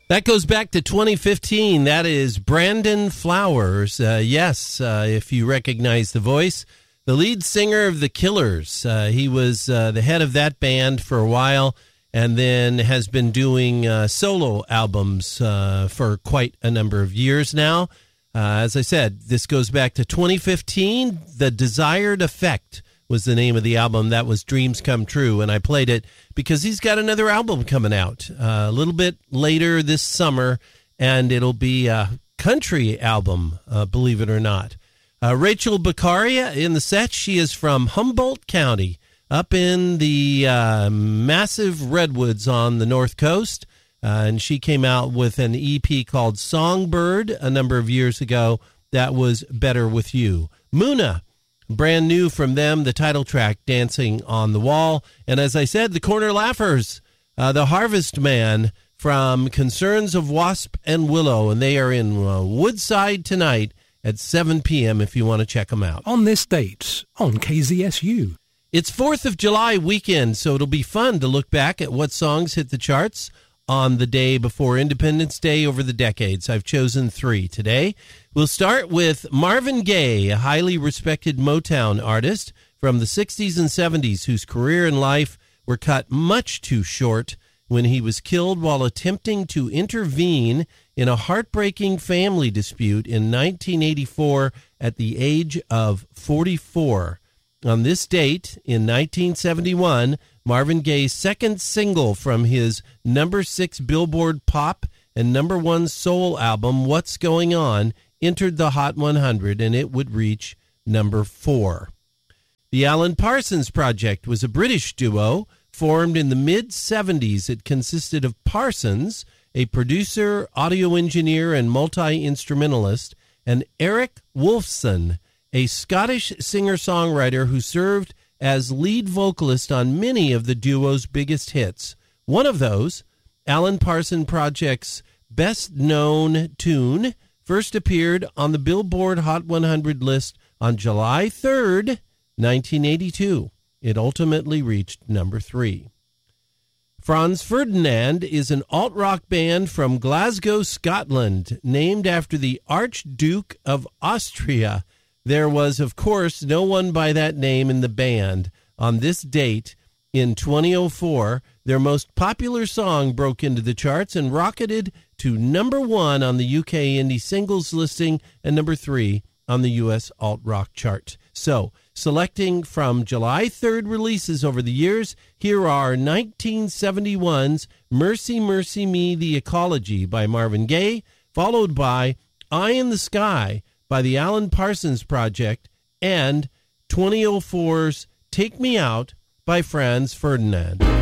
That goes back to 2015. That is Brandon Flowers. If you recognize the voice, the lead singer of The Killers. He was the head of that band for a while and then has been doing solo albums for quite a number of years now. As I said, this goes back to 2015. The Desired Effect was the name of the album. That was Dreams Come True, and I played it because he's got another album coming out a little bit later this summer, and it'll be a country album, believe it or not. Rachel Beccaria in the set. She is from Humboldt County, up in the massive redwoods on the North Coast, and she came out with an EP called Songbird a number of years ago. That was Better With You. Muna, brand new from them, the title track, Dancing on the Wall. And as I said, the Corner Laughers, the Harvest Man from Concerns of Wasp and Willow. And they are in Woodside tonight at 7 p.m. if you want to check them out. On this date, on KZSU. It's 4th of July weekend, so it'll be fun to look back at what songs hit the charts on the day before Independence Day over the decades. I've chosen 3 today. We'll start with Marvin Gaye, a highly respected Motown artist from the 60s and 70s whose career and life were cut much too short when he was killed while attempting to intervene in a heartbreaking family dispute in 1984 at the age of 44. On this date, in 1971, Marvin Gaye's second single from his number 6 Billboard pop and number 1 soul album, What's Going On, entered the Hot 100, and it would reach number 4. The Alan Parsons Project was a British duo formed in the mid-70s. It consisted of Parsons, a producer, audio engineer, and multi-instrumentalist, and Eric Wolfson, a Scottish singer-songwriter who served as lead vocalist on many of the duo's biggest hits. One of those, Alan Parsons Project's best-known tune, first appeared on the Billboard Hot 100 list on July 3rd, 1982. It ultimately reached number 3. Franz Ferdinand is an alt-rock band from Glasgow, Scotland, named after the Archduke of Austria. There was, of course, no one by that name in the band. On this date, in 2004, their most popular song broke into the charts and rocketed to number 1 on the UK indie singles listing and number 3 on the US alt-rock chart. So, selecting from July 3rd releases over the years, here are 1971's Mercy, Mercy Me, The Ecology by Marvin Gaye, followed by Eye in the Sky by the Alan Parsons Project, and 2004's Take Me Out by Franz Ferdinand.